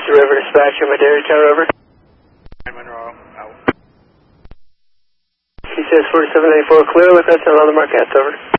Houston River Dispatcher, Madera Tower, over. Monroe, out. He says 4794 clear, with us on the Marquette, over.